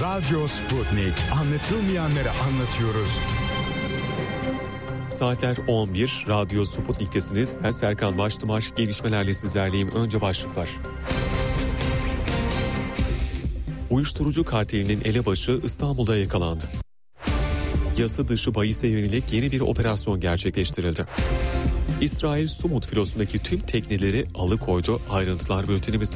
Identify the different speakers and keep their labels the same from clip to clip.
Speaker 1: Radyo Sputnik. Anlatılmayanları anlatıyoruz.
Speaker 2: Saatler 11. Radyo Sputnik'tesiniz. Ben Serkan Baştımar. Gelişmelerle sizlerleyim. Önce başlıklar. Uyuşturucu kartelinin elebaşı İstanbul'da yakalandı. Yasa dışı bahise yönelik yeni bir operasyon gerçekleştirildi. İsrail Sumut filosundaki tüm tekneleri alıkoydu. Ayrıntılar bültenimizde.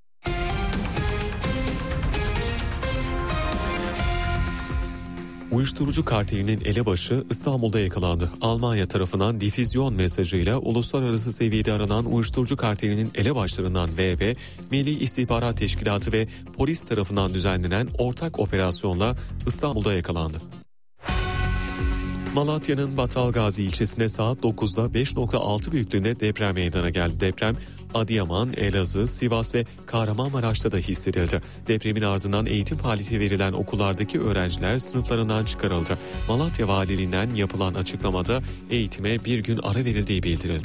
Speaker 2: Uyuşturucu kartelinin elebaşı İstanbul'da yakalandı. Almanya tarafından difüzyon mesajıyla uluslararası seviyede aranan uyuşturucu kartelinin elebaşlarından VB, Milli İstihbarat Teşkilatı ve polis tarafından düzenlenen ortak operasyonla İstanbul'da yakalandı. Malatya'nın Battalgazi ilçesine saat 9'da 5.6 büyüklüğünde deprem meydana geldi. Deprem Adıyaman, Elazığ, Sivas ve Kahramanmaraş'ta da hissedildi. Depremin ardından eğitim faaliyeti verilen okullardaki öğrenciler sınıflarından çıkarıldı. Malatya Valiliğinden yapılan açıklamada eğitime bir gün ara verildiği bildirildi.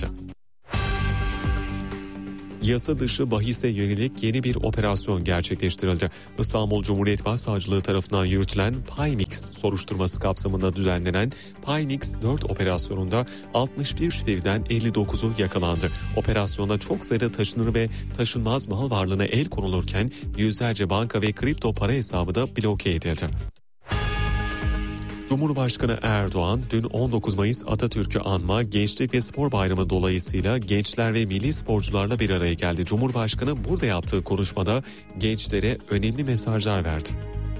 Speaker 2: Yasa dışı bahise yönelik yeni bir operasyon gerçekleştirildi. İstanbul Cumhuriyet Başsavcılığı tarafından yürütülen PayMix soruşturması kapsamında düzenlenen PayMix 4 operasyonunda 61 şüpheliden 59'u yakalandı. Operasyonda çok sayıda taşınır ve taşınmaz mal varlığına el konulurken yüzlerce banka ve kripto para hesabı da bloke edildi. Cumhurbaşkanı Erdoğan dün 19 Mayıs Atatürk'ü anma Gençlik ve Spor Bayramı dolayısıyla gençler ve milli sporcularla bir araya geldi. Cumhurbaşkanı burada yaptığı konuşmada gençlere önemli mesajlar verdi.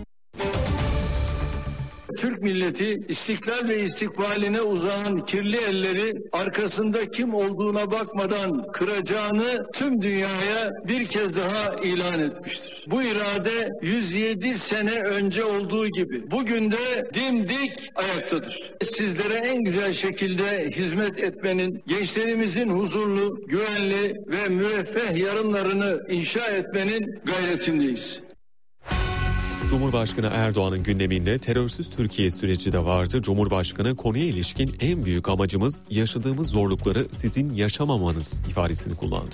Speaker 3: Türk milleti istiklal ve istikbaline uzanan kirli elleri arkasında kim olduğuna bakmadan kıracağını tüm dünyaya bir kez daha ilan etmiştir. Bu irade 107 sene önce olduğu gibi bugün de dimdik ayaktadır. Sizlere en güzel şekilde hizmet etmenin, gençlerimizin huzurlu, güvenli ve müreffeh yarınlarını inşa etmenin gayretindeyiz.
Speaker 2: Cumhurbaşkanı Erdoğan'ın gündeminde terörsüz Türkiye süreci de vardı. Cumhurbaşkanı konuya ilişkin en büyük amacımız yaşadığımız zorlukları sizin yaşamamanız ifadesini kullandı.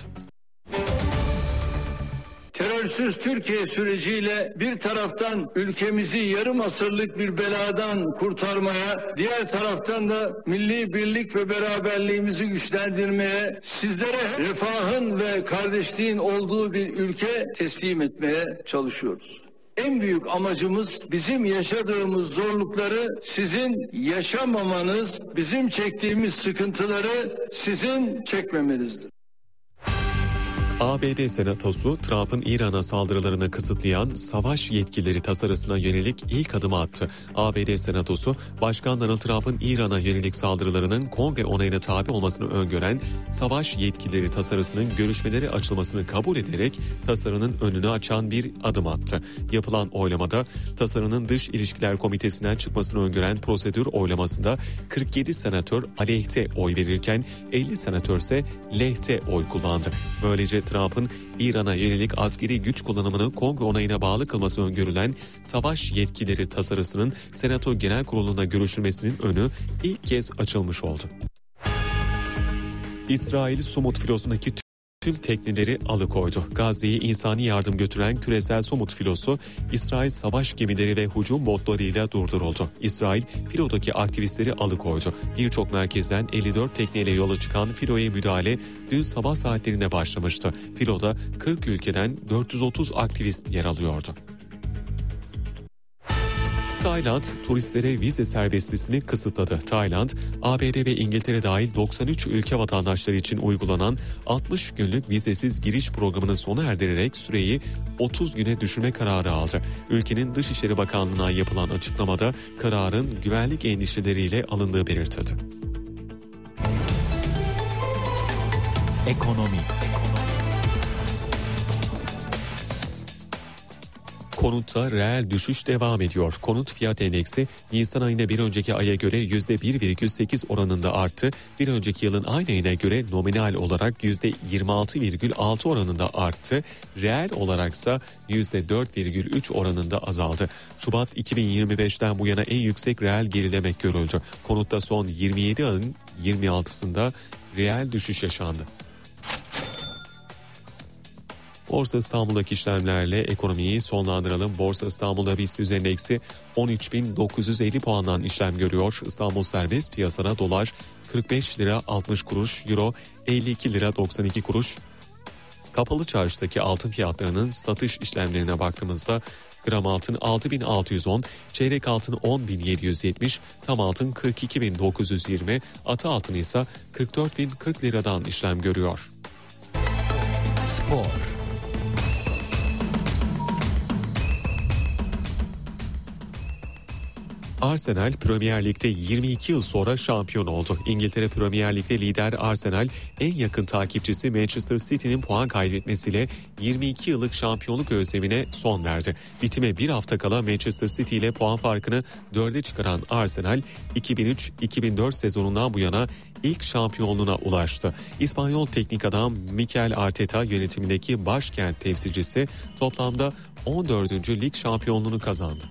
Speaker 3: Terörsüz Türkiye süreciyle bir taraftan ülkemizi yarım asırlık bir beladan kurtarmaya, diğer taraftan da milli birlik ve beraberliğimizi güçlendirmeye, sizlere refahın ve kardeşliğin olduğu bir ülke teslim etmeye çalışıyoruz. En büyük amacımız bizim yaşadığımız zorlukları sizin yaşamamanız, bizim çektiğimiz sıkıntıları sizin çekmemenizdir.
Speaker 2: ABD Senatosu Trump'ın İran'a saldırılarını kısıtlayan savaş yetkileri tasarısına yönelik ilk adımı attı. ABD Senatosu, Başkan Donald Trump'ın İran'a yönelik saldırılarının Kongre onayına tabi olmasını öngören savaş yetkileri tasarısının görüşmeleri açılmasını kabul ederek tasarının önünü açan bir adım attı. Yapılan oylamada tasarının Dış İlişkiler Komitesi'nden çıkmasını öngören prosedür oylamasında 47 senatör aleyhte oy verirken 50 senatör ise lehte oy kullandı. Böylece Trump'ın İran'a yönelik askeri güç kullanımını Kongre onayına bağlı kılması öngörülen savaş yetkileri tasarısının Senato Genel Kurulu'nda görüşülmesinin önü ilk kez açılmış oldu. İsrail Sumut filosundaki tüm tekneleri alıkoydu. Gazze'ye insani yardım götüren küresel Sumut filosu İsrail savaş gemileri ve hücum botlarıyla durduruldu. İsrail filodaki aktivistleri alıkoydu. Birçok merkezden 54 tekneyle yola çıkan filoya müdahale dün sabah saatlerinde başlamıştı. Filoda 40 ülkeden 430 aktivist yer alıyordu. Tayland turistlere vize serbestliğini kısıtladı. Tayland, ABD ve İngiltere dahil 93 ülke vatandaşları için uygulanan 60 günlük vizesiz giriş programını sona erdirerek süreyi 30 güne düşürme kararı aldı. Ülkenin Dışişleri Bakanlığı'na yapılan açıklamada kararın güvenlik endişeleriyle alındığı belirtildi.
Speaker 4: Ekonomi.
Speaker 2: Konutta reel düşüş devam ediyor. Konut fiyat endeksi Nisan ayında bir önceki aya göre %1,8 oranında arttı. Bir önceki yılın aynı ayına göre nominal olarak %26,6 oranında arttı. Reel olaraksa %4,3 oranında azaldı. Şubat 2025'ten bu yana en yüksek reel gerileme görüldü. Konutta son 27 ayın 26'sında reel düşüş yaşandı. Borsa İstanbul'daki işlemlerle ekonomiyi sonlandıralım. Borsa İstanbul'da BIST endeksi 13.950 puandan işlem görüyor. İstanbul serbest piyasada dolar 45 lira 60 kuruş, euro 52 lira 92 kuruş. Kapalı çarşıdaki altın fiyatlarının satış işlemlerine baktığımızda gram altın 6.610, çeyrek altın 10.770, tam altın 42.920, atı altın ise 44.040 liradan işlem görüyor.
Speaker 4: Spor.
Speaker 2: Arsenal Premier Lig'de 22 yıl sonra şampiyon oldu. İngiltere Premier Lig'de lider Arsenal en yakın takipçisi Manchester City'nin puan kaybetmesiyle 22 yıllık şampiyonluk özlemine son verdi. Bitime bir hafta kala Manchester City ile puan farkını 4'e çıkaran Arsenal 2003-2004 sezonundan bu yana ilk şampiyonluğuna ulaştı. İspanyol teknik adam Mikel Arteta yönetimindeki başkent temsilcisi toplamda 14. lig şampiyonluğunu kazandı.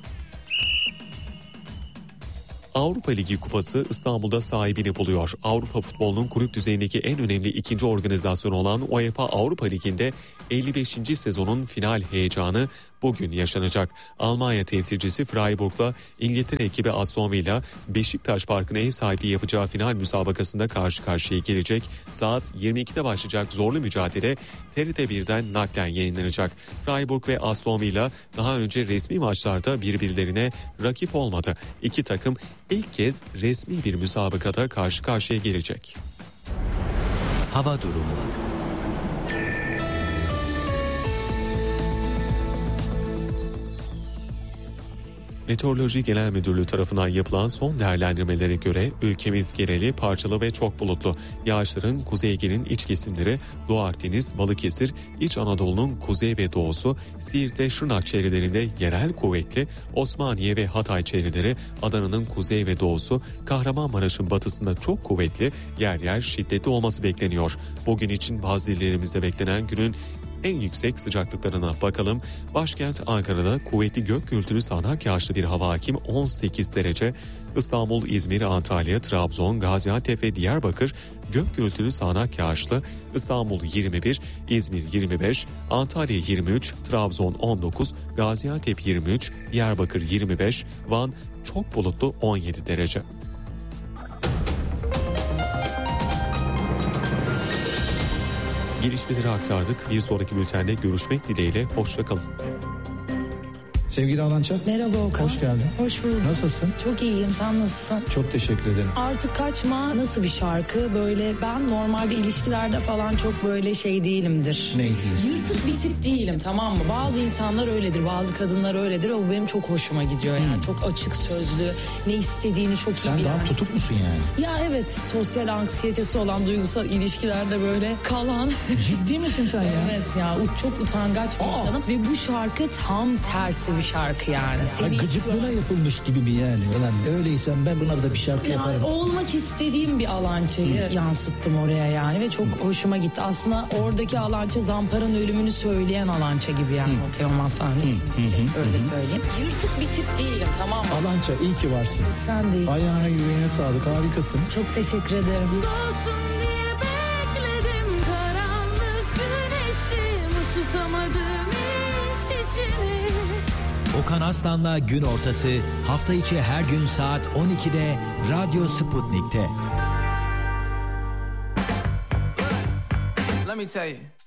Speaker 2: Avrupa Ligi Kupası İstanbul'da sahibini buluyor. Avrupa futbolunun kulüp düzeyindeki en önemli ikinci organizasyonu olan UEFA Avrupa Ligi'nde 55. sezonun final heyecanı bugün yaşanacak. Almanya temsilcisi Freiburg'la İngiltere ekibi Aston Villa Beşiktaş Parkı'na ev sahipliği yapacağı final müsabakasında karşı karşıya gelecek. Saat 22'de başlayacak zorlu mücadele TRT 1'den naklen yayınlanacak. Freiburg ve Aston Villa daha önce resmi maçlarda birbirlerine rakip olmadı. İki takım ilk kez resmi bir müsabakada karşı karşıya gelecek.
Speaker 4: Hava durumu.
Speaker 2: Meteoroloji Genel Müdürlüğü tarafından yapılan son değerlendirmelere göre ülkemiz geneli parçalı ve çok bulutlu. Yağışların Kuzey Ege'nin iç kesimleri, Doğu Akdeniz, Balıkesir, İç Anadolu'nun kuzey ve doğusu, Siirt ve Şırnak çevrelerinde yerel kuvvetli, Osmaniye ve Hatay çevreleri, Adana'nın kuzey ve doğusu, Kahramanmaraş'ın batısında çok kuvvetli, yer yer şiddetli olması bekleniyor. Bugün için bazı illerimizde beklenen günün en yüksek sıcaklıklarına bakalım. Başkent Ankara'da kuvvetli gök gürültülü sağanak yağışlı bir hava hakim 18 derece. İstanbul, İzmir, Antalya, Trabzon, Gaziantep ve Diyarbakır gök gürültülü sağanak yağışlı. İstanbul 21, İzmir 25, Antalya 23, Trabzon 19, Gaziantep 23, Diyarbakır 25, Van çok bulutlu 17 derece. Gelişmeleri aktardık. Bir sonraki bültende görüşmek dileğiyle. Hoşça kalın.
Speaker 5: Sevgili Alança.
Speaker 6: Merhaba Okan.
Speaker 5: Hoş geldin.
Speaker 6: Hoş bulduk.
Speaker 5: Nasılsın?
Speaker 6: Çok iyiyim. Sen nasılsın?
Speaker 5: Çok teşekkür ederim.
Speaker 6: Artık Kaçma nasıl bir şarkı? Böyle ben normalde ilişkilerde falan çok böyle şey değilimdir.
Speaker 5: Ne değilsin?
Speaker 6: Yırtık bir tip değilim, tamam mı? Bazı insanlar öyledir, bazı kadınlar öyledir. O benim çok hoşuma gidiyor yani. Çok açık sözlü, ne istediğini çok iyi
Speaker 5: Sen
Speaker 6: bilen.
Speaker 5: daha tutuk musun yani?
Speaker 6: Ya evet, sosyal anksiyetesi olan, duygusal ilişkilerde böyle kalan.
Speaker 5: Ciddi misin sen ya?
Speaker 6: Evet ya, çok utangaç bir insanım. Ve bu şarkı tam tersi bir şarkı yani.
Speaker 5: Ay, gıcıklığına yapılmış gibi mi yani? Ulan öyleysen ben buna da bir şarkı yaparım.
Speaker 6: Olmak istediğim bir Alança'yı yansıttım oraya yani ve çok hoşuma gitti. Aslında oradaki Alança Zampara'nın ölümünü söyleyen Alança gibi yani. O Teoman sahnesi. Öyle söyleyeyim. Yırtık bir tip değilim, tamam mı?
Speaker 5: Alança iyi ki varsın.
Speaker 6: Sen de iyi.
Speaker 5: Ayağına yüreğine sağlık, harikasın.
Speaker 6: Çok teşekkür ederim.
Speaker 7: Olsun diye bekledim, karanlık güneşim, ısıtamadım hiç içimi.
Speaker 4: Okan Aslan'la Gün Ortası hafta içi her gün saat 12'de Radyo Sputnik'te.
Speaker 8: Let me tell you.